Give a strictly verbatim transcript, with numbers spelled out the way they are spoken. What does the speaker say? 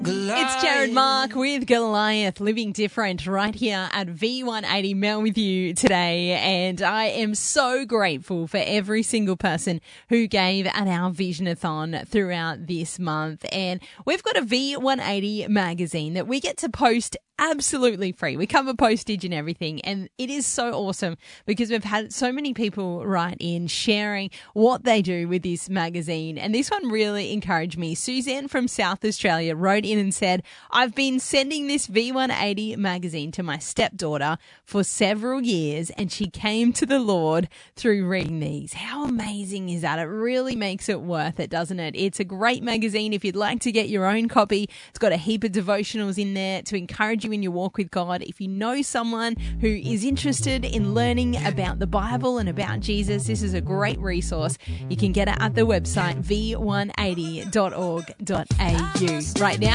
It's Jared Mark with Goliath, Living Different, right here at V one eighty. Mel with you today, and I am so grateful for every single person who gave at our Visionathon throughout this month. And we've got a V one eighty magazine that we get to post absolutely free. We cover postage and everything, and it is so awesome because we've had so many people write in sharing what they do with this magazine, and this one really encouraged me. Suzanne from South Australia wrote in and said, I've been sending this V one eighty magazine to my stepdaughter for several years, and she came to the Lord through reading these. How amazing is that? It really makes it worth it, doesn't it? It's a great magazine. If you'd like to get your own copy, it's got a heap of devotionals in there to encourage you in your walk with God. If you know someone who is interested in learning about the Bible and about Jesus, this is a great resource. You can get it at the website v one eighty dot org dot a u. Right now,